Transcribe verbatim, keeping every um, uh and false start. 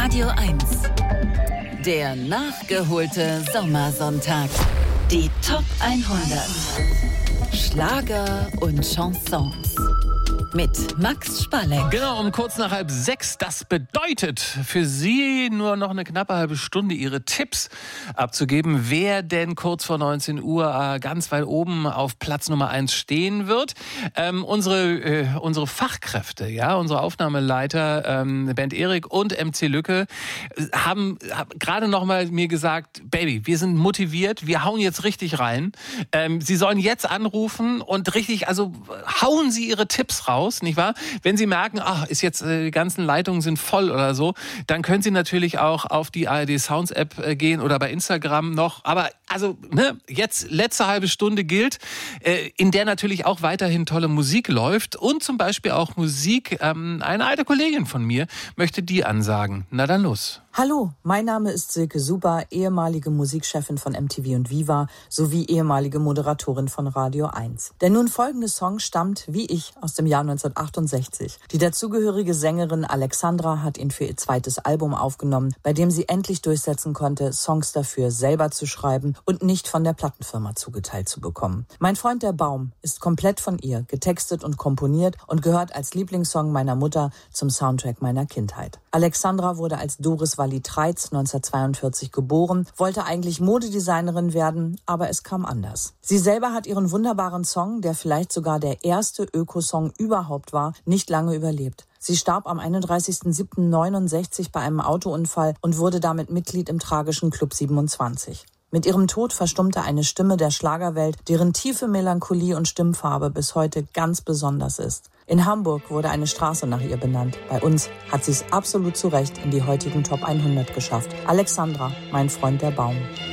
Radio eins. Der nachgeholte Sommersonntag. Die Top hundert. Schlager und Chansons. Mit Max Spalleck. Genau, um kurz nach halb sechs. Das bedeutet für Sie nur noch eine knappe halbe Stunde, Ihre Tipps abzugeben, wer denn kurz vor neunzehn Uhr äh, ganz weit oben auf Platz Nummer eins stehen wird. Ähm, unsere, äh, unsere Fachkräfte, ja, unsere Aufnahmeleiter, ähm, Bernd Erik und M C Lücke, haben, haben gerade noch mal mir gesagt, Baby, wir sind motiviert, wir hauen jetzt richtig rein. Ähm, Sie sollen jetzt anrufen und richtig, also hauen Sie Ihre Tipps raus. Nicht wahr? Wenn Sie merken, ach, ist jetzt äh, die ganzen Leitungen sind voll oder so, dann können Sie natürlich auch auf die A R D Sounds App äh, gehen oder bei Instagram noch. Aber also ne, jetzt letzte halbe Stunde gilt, äh, in der natürlich auch weiterhin tolle Musik läuft und zum Beispiel auch Musik. Ähm, eine alte Kollegin von mir möchte die ansagen. Na dann los. Hallo, mein Name ist Silke Super, ehemalige Musikchefin von M T V und Viva sowie ehemalige Moderatorin von Radio eins. Der nun folgende Song stammt, wie ich, aus dem Jahr neunzehnhundertachtundsechzig. Die dazugehörige Sängerin Alexandra hat ihn für ihr zweites Album aufgenommen, bei dem sie endlich durchsetzen konnte, Songs dafür selber zu schreiben und nicht von der Plattenfirma zugeteilt zu bekommen. Mein Freund der Baum ist komplett von ihr, getextet und komponiert und gehört als Lieblingssong meiner Mutter zum Soundtrack meiner Kindheit. Alexandra wurde als Doris Walli-Treitz neunzehnhundertzweiundvierzig geboren, wollte eigentlich Modedesignerin werden, aber es kam anders. Sie selber hat ihren wunderbaren Song, der vielleicht sogar der erste Ökosong überhaupt war, nicht lange überlebt. Sie starb am einunddreißigsten siebten neunundsechzig bei einem Autounfall und wurde damit Mitglied im tragischen Club siebenundzwanzig. Mit ihrem Tod verstummte eine Stimme der Schlagerwelt, deren tiefe Melancholie und Stimmfarbe bis heute ganz besonders ist. In Hamburg wurde eine Straße nach ihr benannt. Bei uns hat sie es absolut zu Recht in die heutigen Top hundert geschafft. Alexandra, mein Freund der Baum.